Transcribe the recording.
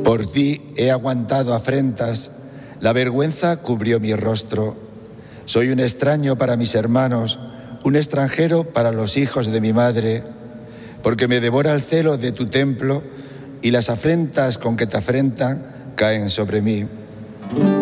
Por ti he aguantado afrentas, la vergüenza cubrió mi rostro. Soy un extraño para mis hermanos, un extranjero para los hijos de mi madre, porque me devora el celo de tu templo y las afrentas con que te afrentan caen sobre mí.